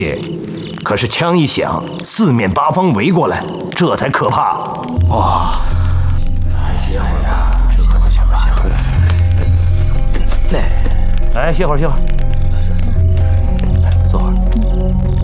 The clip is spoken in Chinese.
可是枪一响，四面八方围过来，这才可怕。哇！ 歇会儿呀，这可怎么办？ 哎，歇会儿，歇会儿。